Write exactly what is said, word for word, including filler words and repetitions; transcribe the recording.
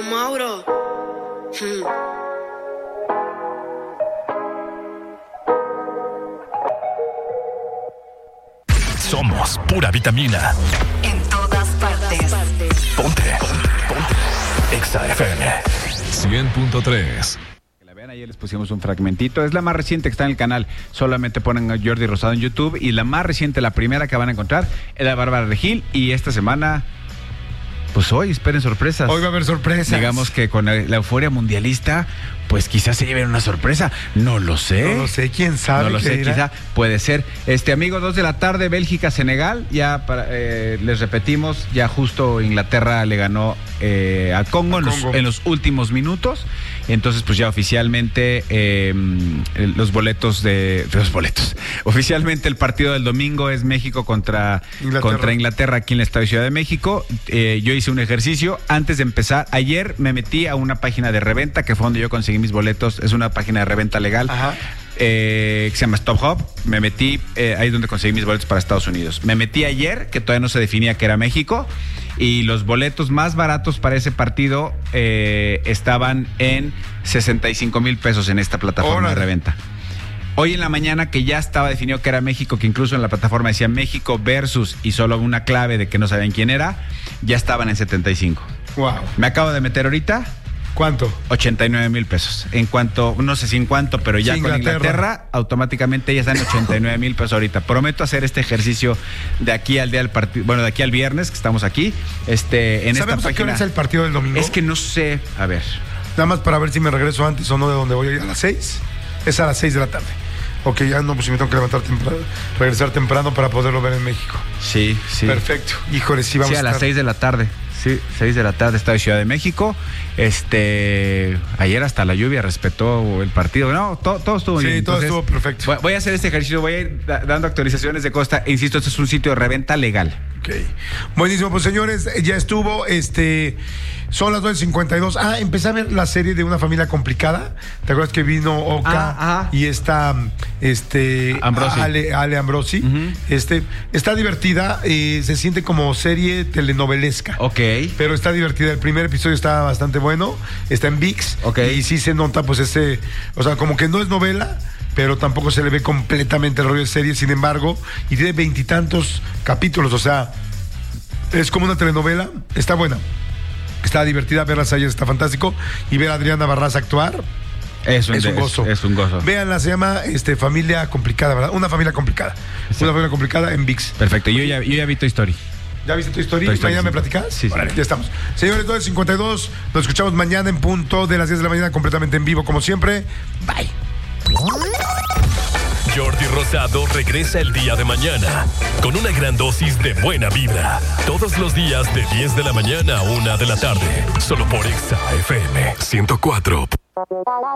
Mauro. Hmm. Somos pura vitamina. En todas partes. Ponte, ponte, ponte. Exa F M cien punto tres. Ayer les pusimos un fragmentito, es la más reciente que está en el canal, solamente ponen a Jordi Rosado en YouTube y la más reciente, la primera que van a encontrar es la Bárbara Regil y esta semana, pues hoy esperen sorpresas. Hoy va a haber sorpresas. Digamos que con la, la euforia mundialista, pues quizás se lleven una sorpresa, no lo sé. No lo sé, quién sabe. No lo sé, dirá? quizá puede ser. Este amigo, dos de la tarde, Bélgica, Senegal, ya para, eh, les repetimos, ya justo Inglaterra le ganó eh, a Congo, a en, Congo. Los, en los últimos minutos. Entonces, pues ya oficialmente eh, los boletos de, de los boletos. Oficialmente el partido del domingo es México contra Inglaterra, contra Inglaterra aquí en el Estadio Ciudad de México. Eh, yo hice un ejercicio antes de empezar. Ayer me metí a una página de reventa que fue donde yo conseguí mis boletos. Es una página de reventa legal. Ajá. Eh, que se llama Stop Hub. Me metí, eh, ahí es donde conseguí mis boletos para Estados Unidos. Me metí ayer, que todavía no se definía que era México, y los boletos más baratos para ese partido eh, estaban en sesenta y cinco mil pesos en esta plataforma Hola. de reventa. Hoy en la mañana, que ya estaba definido que era México, que incluso en la plataforma decía México versus y solo una clave de que no sabían quién era, ya estaban en setenta y cinco. Wow. Me acabo de meter ahorita. ¿Cuánto? ochenta y nueve mil pesos. En cuanto, no sé si en cuánto, pero ya sí, con Inglaterra. Inglaterra, automáticamente ya están en ochenta y nueve mil pesos ahorita. Prometo hacer este ejercicio de aquí al día del partido, bueno, de aquí al viernes, que estamos aquí, este, en esta página. ¿Sabemos a qué hora es el partido del domingo? Es que no sé, a ver. Nada más para ver si me regreso antes o no de donde voy a ir a las seis. Es a las seis de la tarde. Ok, ya no, pues si me tengo que levantar temprano, regresar temprano para poderlo ver en México. Sí, sí. Perfecto. Híjole, sí vamos sí, a, a las seis de la tarde. Sí, seis de la tarde está de Ciudad de México. Este, ayer hasta la lluvia respetó el partido. No, todo, todo estuvo sí, bien. Sí, todo Entonces, estuvo perfecto. Voy, voy a hacer este ejercicio, voy a ir da, dando actualizaciones de Costa. Insisto, este es un sitio de reventa legal. Ok. Buenísimo, pues señores, ya estuvo, este, son las doce cincuenta y dos. Ah, empecé a ver la serie de Una Familia Complicada. ¿Te acuerdas que vino Oka ah, y está, este, Ambrosi. Ale, Ale Ambrosi? Uh-huh. Este, está divertida, eh, se siente como serie telenovelesca. Ok. Pero está divertida. El primer episodio está bastante bueno. Está en ViX. Ok. Y sí se nota, pues, ese, o sea, como que no es novela, pero tampoco se le ve completamente el rollo de serie, sin embargo, y tiene veintitantos capítulos, o sea, es como una telenovela, está buena, está divertida, verlas a ellas está fantástico, y ver a Adriana Barraza actuar, es un, es un gozo. Es, es un gozo. Véanla, se llama este, Familia Complicada, ¿verdad? Una familia complicada, sí. Una familia complicada en ViX. Perfecto, yo ya, yo ya vi tu historia. ¿Ya viste tu historia? ¿Mañana sí. me platicas? Sí, sí. Vale, ya estamos. Señores, doce cincuenta y dos, nos escuchamos mañana en punto de las diez de la mañana, completamente en vivo, como siempre. Bye. Jordi Rosado regresa el día de mañana con una gran dosis de buena vibra. Todos los días de diez de la mañana a una de la tarde. Solo por Exa F M ciento cuatro.